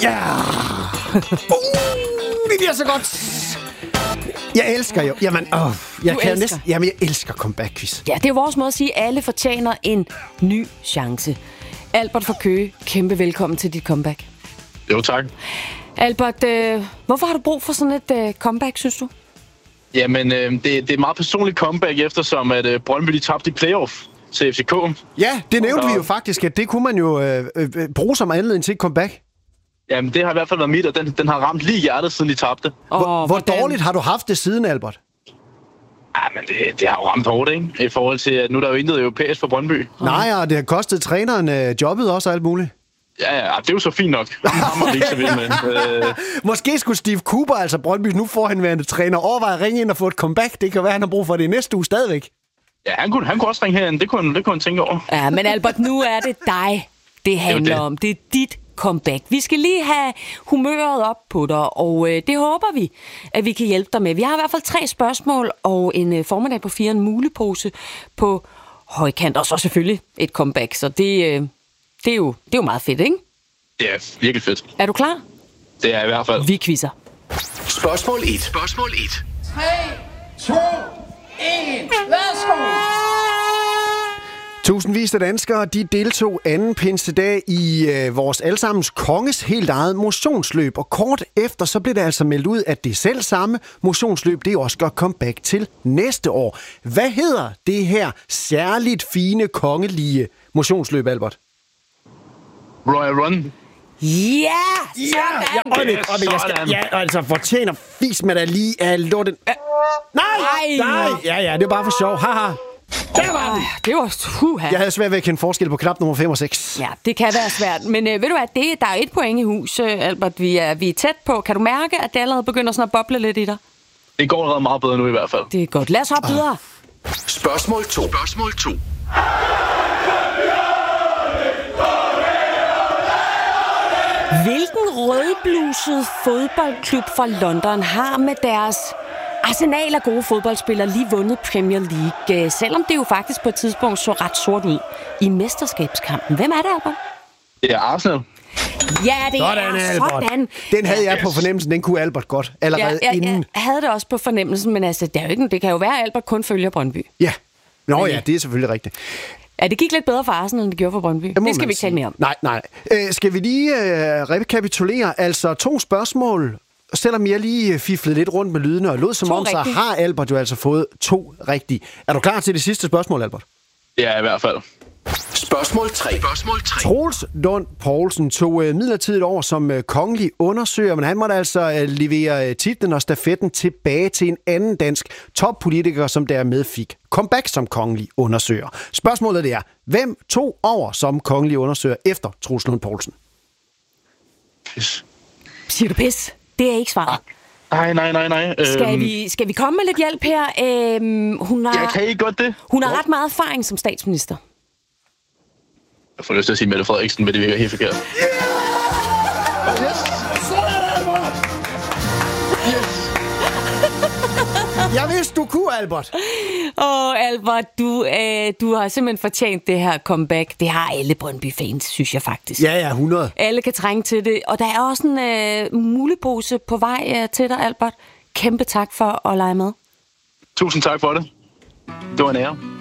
Ja! Det bliver så godt! Jeg elsker jo. Jamen, jeg elsker comeback-quiz. Ja, det er vores måde at sige, at alle fortjener en ny chance. Albert fra Køge, kæmpe velkommen til dit comeback. Jo, tak. Albert, hvorfor har du brug for sådan et comeback, synes du? Jamen, det er et meget personligt comeback, eftersom at Brøndby de tabte i playoff til FCK. Ja, det nævnte vi jo faktisk, at det kunne man jo bruge som anledning til et comeback. Jamen, det har i hvert fald været mit, og den har ramt lige hjertet, siden de tabte. Hvor dårligt har du haft det siden, Albert? Ja, men det har jo ramt hårdt, ikke? I forhold til, at nu er der jo intet europæisk for Brøndby. Nej, og det har kostet træneren jobbet også og alt muligt. Ja, det er jo så fint nok. Ham er ikke så vild med. Måske skulle Steve Cooper, altså Brøndbys nu forhenværende træner, overveje at ringe ind og få et comeback. Det kan være, han har brug for det i næste uge stadigvæk. Ja, han kunne også ringe herind. Det kunne han tænke over. Ja, men Albert, nu er det dig, det handler om. Det er dit comeback. Vi skal lige have humøret op på dig, og det håber vi, at vi kan hjælpe dig med. Vi har i hvert fald 3 spørgsmål og en formiddag på 4, en mulepose på højkant, og så selvfølgelig et comeback. Så det er jo meget fedt, ikke? Det er virkelig fedt. Er du klar? Det er i hvert fald. Vi quizzer. Spørgsmål 1. 3, 2, 1. Værsgo! Tusindvis af danskere, de deltog anden pinsedag i vores allesammens konges helt eget motionsløb. Og kort efter, så blev det altså meldt ud, at det selv samme motionsløb, det også skal comeback til næste år. Hvad hedder det her særligt fine kongelige motionsløb, Albert? Royal Run. Ja, altså fortjener fis med dig lige af lorten. Nej! Ja, det er bare for sjov. Haha. Der var det. Det var Jeg havde svært ved at kende forskel på knap nummer 5 og 6. Ja, det kan være svært. Men ved du hvad, der er 1 point i hus, Albert. Vi er tæt på. Kan du mærke, at det allerede begynder sådan at boble lidt i dig? Det går allerede meget bedre nu i hvert fald. Det er godt. Lad os hoppe videre. Spørgsmål 2. Hvilken rødbluset fodboldklub fra London har med deres arsenal af gode fodboldspillere lige vundet Premier League, selvom det jo faktisk på et tidspunkt så ret sort ud i mesterskabskampen? Hvem er det, Albert? Det er Arsenal. Ja, det er sådan. Den havde jeg på fornemmelsen, den kunne Albert godt allerede inden. Jeg havde det også på fornemmelsen, men altså, det kan jo være, at Albert kun følger Brøndby. Ja. Det er selvfølgelig rigtigt. Ja, det gik lidt bedre for Arsenal, end det gjorde for Brøndby. Det skal vi ikke tale mere om. Nej. Skal vi lige rekapitulere? Altså 2 spørgsmål. Selvom jeg lige fiflede lidt rundt med lydene og lød som om, så har Albert jo altså fået 2 rigtige. Er du klar til det sidste spørgsmål, Albert? Ja, i hvert fald. Spørgsmål 3. Troels Lund Poulsen tog midlertidigt over som kongelig undersøger, men han måtte altså levere titlen og stafetten tilbage til en anden dansk toppolitiker, som dermed fik comeback som kongelig undersøger. Spørgsmålet det er, hvem tog over som kongelig undersøger efter Troels Lund Poulsen? Pis. Siger du pis? Det er ikke svaret. Nej. Skal vi komme med lidt hjælp her? Jeg kan ikke godt det. Hun har ret meget erfaring som statsminister. Jeg får lyst til at sige Mette Frederiksen, men det virker helt forkert. Jeg vidste, du kunne, Albert. Albert, du har simpelthen fortjent det her comeback. Det har alle Brøndby-fans, synes jeg faktisk. Ja, 100. Alle kan trænge til det. Og der er også en mulepose på vej til dig, Albert. Kæmpe tak for at lege med. Tusind tak for det. Det var en ære.